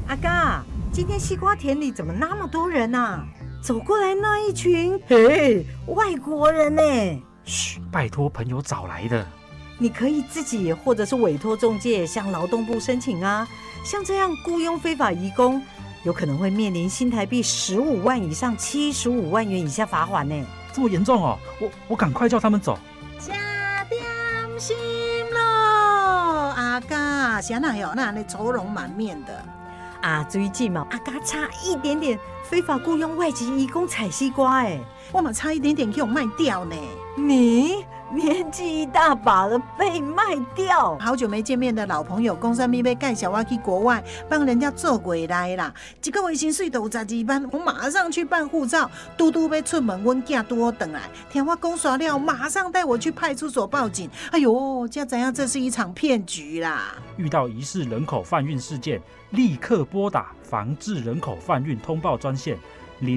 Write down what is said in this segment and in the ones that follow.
阿嘎，今天西瓜田里怎么那么多人啊？走过来那一群，嘿，外国人呢？ 嘘，拜托朋友找来的。 你可以自己或者是委托中介向劳动部申请啊。像这样雇佣非法移工，有可能会面临新台币15万以上75万元以下罚款呢。 这么严重哦？我赶快叫他们走。 吃点心咯，阿嘎，谁哪有那愁容满面的？ 啊，最近嘛，阿嘎差一点点非法雇佣外籍移工采西瓜， 我嘛差一点点给我卖掉呢。 你年纪一大把了，被卖掉？ 好久没见面的老朋友，讲什么要介绍我去国外帮人家做过来啦。一个月薪水都有12万，我马上去办护照。嘟嘟要出门，阮囝拄好回来，听我讲耍了，马上带我去派出所报警。哎呦，才知影这是一场骗局啦！ 遇到疑似人口贩运事件，立刻拨打防治人口贩运通报专线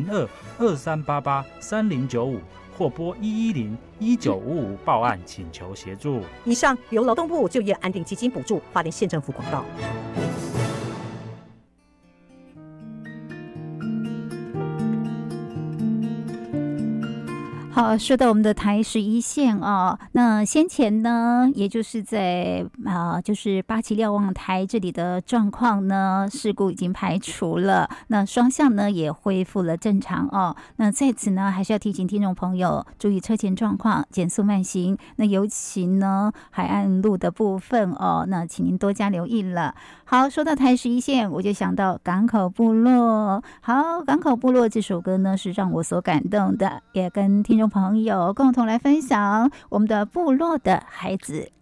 02-2388-3095。或拨110-1955报案请求协助。 以上由劳动部就业安定基金补助，花莲县政府广告。 好，说到我们的台11线哦，那先前呢，也就是在就是八旗瞭望台这里的状况呢，事故已经排除了，那双向呢也恢复了正常哦。那在此呢，还是要提醒听众朋友注意车前状况，减速慢行。那尤其呢，海岸路的部分哦，那请您多加留意了。好，说到台11线，我就想到港口部落。好，港口部落这首歌呢，是让我所感动的，也跟听众朋友共同来分享我们的部落的孩子。